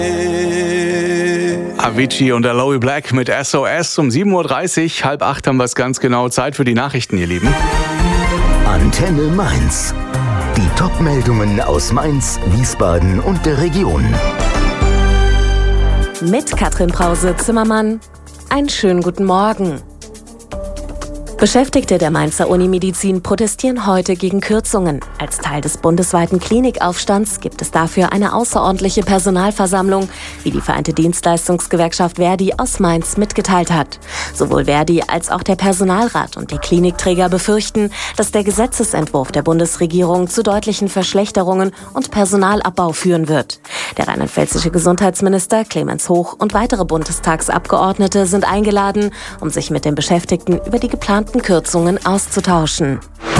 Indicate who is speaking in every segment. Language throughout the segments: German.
Speaker 1: Avicii und Aloe Black mit SOS um 7.30 Uhr. 7:30 haben wir es ganz genau. Zeit für die Nachrichten, ihr Lieben.
Speaker 2: Antenne Mainz. Die Top-Meldungen aus Mainz, Wiesbaden und der Region.
Speaker 3: Mit Katrin Brause-Zimmermann. Einen schönen guten Morgen. Beschäftigte der Mainzer Unimedizin protestieren heute gegen Kürzungen. Als Teil des bundesweiten Klinikaufstands gibt es dafür eine außerordentliche Personalversammlung, wie die Vereinte Dienstleistungsgewerkschaft ver.di aus Mainz mitgeteilt hat. Sowohl ver.di als auch der Personalrat und die Klinikträger befürchten, dass der Gesetzesentwurf der Bundesregierung zu deutlichen Verschlechterungen und Personalabbau führen wird. Der rheinland-pfälzische Gesundheitsminister Clemens Hoch und weitere Bundestagsabgeordnete sind eingeladen, um sich mit den Beschäftigten über die geplanten Kürzungen auszutauschen.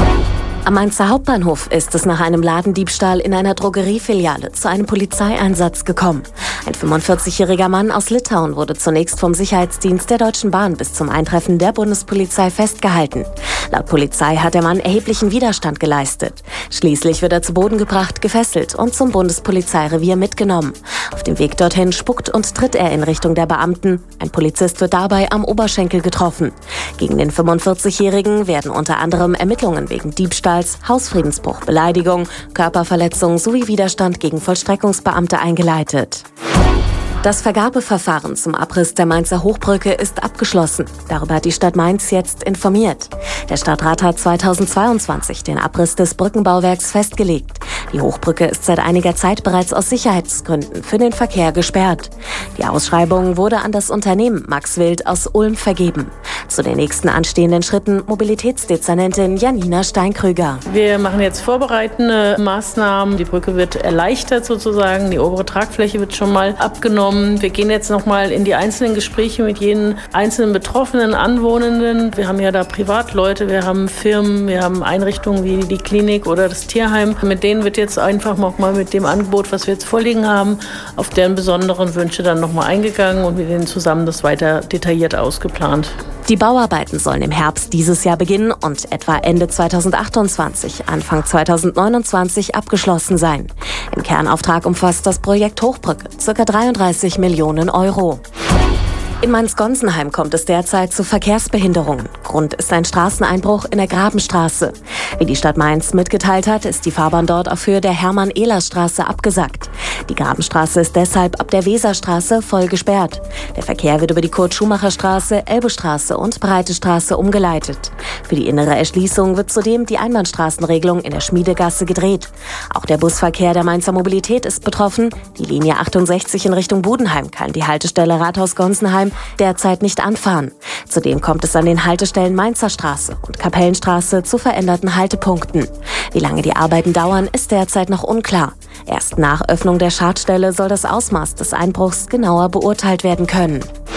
Speaker 3: Am Mainzer Hauptbahnhof ist es nach einem Ladendiebstahl in einer Drogeriefiliale zu einem Polizeieinsatz gekommen. Ein 45-jähriger Mann aus Litauen wurde zunächst vom Sicherheitsdienst der Deutschen Bahn bis zum Eintreffen der Bundespolizei festgehalten. Laut Polizei hat der Mann erheblichen Widerstand geleistet. Schließlich wird er zu Boden gebracht, gefesselt und zum Bundespolizeirevier mitgenommen. Auf dem Weg dorthin spuckt und tritt er in Richtung der Beamten. Ein Polizist wird dabei am Oberschenkel getroffen. Gegen den 45-jährigen werden unter anderem Ermittlungen wegen Diebstahls, Hausfriedensbruch, Beleidigung, Körperverletzung sowie Widerstand gegen Vollstreckungsbeamte eingeleitet. Das Vergabeverfahren zum Abriss der Mainzer Hochbrücke ist abgeschlossen. Darüber hat die Stadt Mainz jetzt informiert. Der Stadtrat hat 2022 den Abriss des Brückenbauwerks festgelegt. Die Hochbrücke ist seit einiger Zeit bereits aus Sicherheitsgründen für den Verkehr gesperrt. Die Ausschreibung wurde an das Unternehmen Max Wild aus Ulm vergeben. Zu den nächsten anstehenden Schritten Mobilitätsdezernentin Janina Steinkrüger.
Speaker 4: Wir machen jetzt vorbereitende Maßnahmen. Die Brücke wird erleichtert sozusagen. Die obere Tragfläche wird schon mal abgenommen. Wir gehen jetzt noch mal in die einzelnen Gespräche mit jeden einzelnen betroffenen Anwohnenden. Wir haben ja da Privatleute, wir haben Firmen, wir haben Einrichtungen wie die Klinik oder das Tierheim. Mit denen wird jetzt einfach noch mal mit dem Angebot, was wir jetzt vorliegen haben, auf deren besonderen Wünsche dann noch mal eingegangen und mit denen zusammen das weiter detailliert ausgeplant.
Speaker 3: Die Bauarbeiten sollen im Herbst dieses Jahr beginnen und etwa Ende 2028, Anfang 2029 abgeschlossen sein. Im Kernauftrag umfasst das Projekt Hochbrücke ca. 33 Millionen Euro. In Mainz-Gonsenheim kommt es derzeit zu Verkehrsbehinderungen. Grund ist ein Straßeneinbruch in der Grabenstraße. Wie die Stadt Mainz mitgeteilt hat, ist die Fahrbahn dort auf Höhe der Hermann-Ehlers-Straße abgesackt. Die Grabenstraße ist deshalb ab der Weserstraße voll gesperrt. Der Verkehr wird über die Kurt-Schumacher-Straße, Elbestraße und Breitestraße umgeleitet. Für die innere Erschließung wird zudem die Einbahnstraßenregelung in der Schmiedegasse gedreht. Auch der Busverkehr der Mainzer Mobilität ist betroffen. Die Linie 68 in Richtung Budenheim kann die Haltestelle Rathaus-Gonsenheim derzeit nicht anfahren. Zudem kommt es an den Haltestellen Mainzer Straße und Kapellenstraße zu veränderten Haltepunkten. Wie lange die Arbeiten dauern, ist derzeit noch unklar. Erst nach Öffnung der Schadstelle soll das Ausmaß des Einbruchs genauer beurteilt werden können.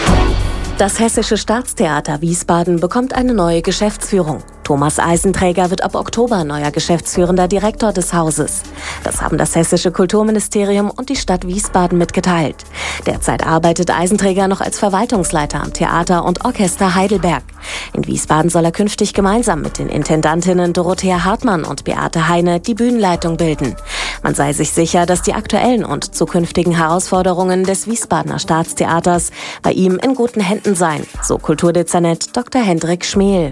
Speaker 3: Das Hessische Staatstheater Wiesbaden bekommt eine neue Geschäftsführung. Thomas Eisenträger wird ab Oktober neuer geschäftsführender Direktor des Hauses. Das haben das Hessische Kulturministerium und die Stadt Wiesbaden mitgeteilt. Derzeit arbeitet Eisenträger noch als Verwaltungsleiter am Theater und Orchester Heidelberg. In Wiesbaden soll er künftig gemeinsam mit den Intendantinnen Dorothea Hartmann und Beate Heine die Bühnenleitung bilden. Man sei sich sicher, dass die aktuellen und zukünftigen Herausforderungen des Wiesbadener Staatstheaters bei ihm in guten Händen seien, so Kulturdezernent Dr. Hendrik Schmehl.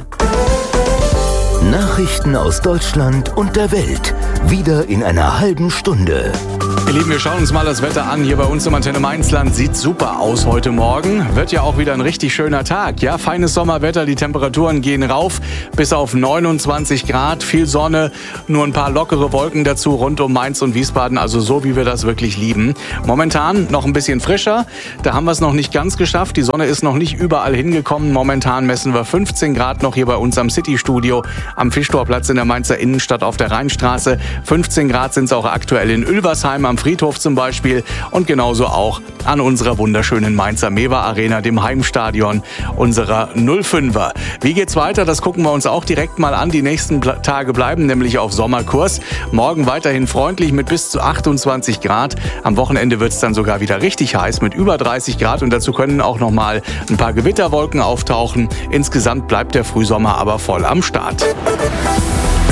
Speaker 2: Nachrichten aus Deutschland und der Welt. Wieder in einer halben Stunde.
Speaker 1: Ihr Lieben, wir schauen uns mal das Wetter an. Hier bei uns im Antenne Mainzland sieht super aus heute Morgen. Wird ja auch wieder ein richtig schöner Tag. Ja, feines Sommerwetter, die Temperaturen gehen rauf bis auf 29 Grad. Viel Sonne, nur ein paar lockere Wolken dazu rund um Mainz und Wiesbaden. Also so, wie wir das wirklich lieben. Momentan noch ein bisschen frischer. Da haben wir es noch nicht ganz geschafft. Die Sonne ist noch nicht überall hingekommen. Momentan messen wir 15 Grad noch hier bei uns am City-Studio am Fischtorplatz in der Mainzer Innenstadt auf der Rheinstraße. 15 Grad sind es auch aktuell in Ulversheim am Friedhof zum Beispiel und genauso auch an unserer wunderschönen Mainzer Mewa Arena, dem Heimstadion unserer 05er. Wie geht's weiter? Das gucken wir uns auch direkt mal an. Die nächsten Tage bleiben nämlich auf Sommerkurs. Morgen weiterhin freundlich mit bis zu 28 Grad. Am Wochenende wird es dann sogar wieder richtig heiß mit über 30 Grad und dazu können auch noch mal ein paar Gewitterwolken auftauchen. Insgesamt bleibt der Frühsommer aber voll am Start.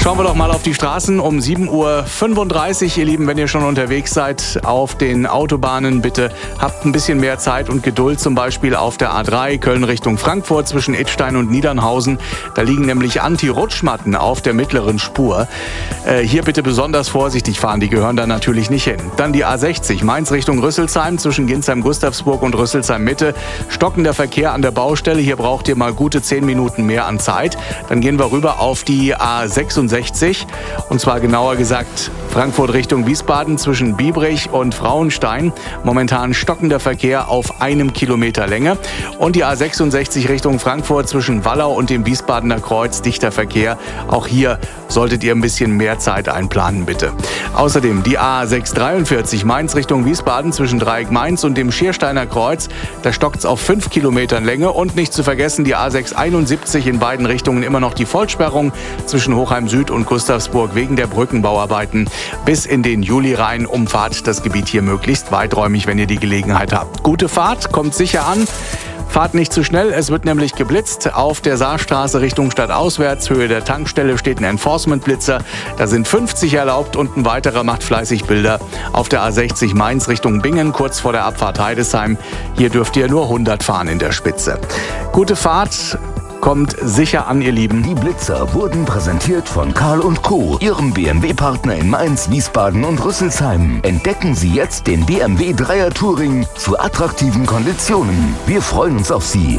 Speaker 1: Schauen wir doch mal auf die Straßen um 7:35 Uhr. Ihr Lieben, wenn ihr schon unterwegs seid auf den Autobahnen, bitte habt ein bisschen mehr Zeit und Geduld. Zum Beispiel auf der A3 Köln Richtung Frankfurt zwischen Idstein und Niedernhausen. Da liegen nämlich Anti-Rutschmatten auf der mittleren Spur. Hier bitte besonders vorsichtig fahren, die gehören da natürlich nicht hin. Dann die A60 Mainz Richtung Rüsselsheim zwischen Ginsheim-Gustavsburg und Rüsselsheim-Mitte. Stockender Verkehr an der Baustelle. Hier braucht ihr mal gute 10 Minuten mehr an Zeit. Dann gehen wir rüber auf die A66. Und zwar genauer gesagt Frankfurt Richtung Wiesbaden zwischen Biebrich und Frauenstein. Momentan stockender Verkehr auf 1 Kilometer Länge. Und die A66 Richtung Frankfurt zwischen Wallau und dem Wiesbadener Kreuz. Dichter Verkehr. Auch hier solltet ihr ein bisschen mehr Zeit einplanen, bitte. Außerdem die A643 Mainz Richtung Wiesbaden zwischen Dreieck Mainz und dem Schiersteiner Kreuz. Da stockt es auf 5 Kilometern Länge. Und nicht zu vergessen die A671 in beiden Richtungen immer noch die Vollsperrung zwischen Hochheim Süd und Gustavsburg wegen der Brückenbauarbeiten bis in den Juli rein. Umfahrt das Gebiet hier möglichst weiträumig, wenn ihr die Gelegenheit habt. Gute Fahrt, kommt sicher an. Fahrt nicht zu schnell, es wird nämlich geblitzt. Auf der Saarstraße Richtung Stadtauswärts, Höhe der Tankstelle, steht ein Enforcement-Blitzer. Da sind 50 erlaubt und ein weiterer macht fleißig Bilder. Auf der A60 Mainz Richtung Bingen, kurz vor der Abfahrt Heidesheim. Hier dürft ihr nur 100 fahren in der Spitze. Gute Fahrt. Kommt sicher an, ihr Lieben.
Speaker 2: Die Blitzer wurden präsentiert von Karl & Co., Ihrem BMW-Partner in Mainz, Wiesbaden und Rüsselsheim. Entdecken Sie jetzt den BMW 3er Touring zu attraktiven Konditionen. Wir freuen uns auf Sie.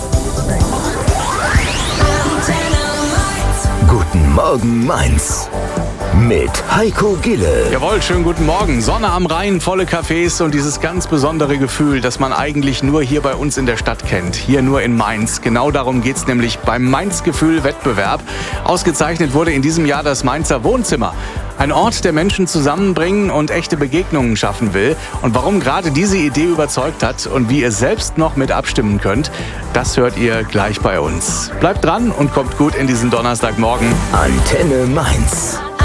Speaker 2: Guten Morgen, Mainz. Mit Heiko Gille.
Speaker 1: Jawohl, schönen guten Morgen. Sonne am Rhein, volle Cafés und dieses ganz besondere Gefühl, das man eigentlich nur hier bei uns in der Stadt kennt. Hier nur in Mainz. Genau darum geht's nämlich beim Mainz-Gefühl-Wettbewerb. Ausgezeichnet wurde in diesem Jahr das Mainzer Wohnzimmer. Ein Ort, der Menschen zusammenbringen und echte Begegnungen schaffen will. Und warum gerade diese Idee überzeugt hat und wie ihr selbst noch mit abstimmen könnt, das hört ihr gleich bei uns. Bleibt dran und kommt gut in diesen Donnerstagmorgen.
Speaker 2: Antenne Mainz.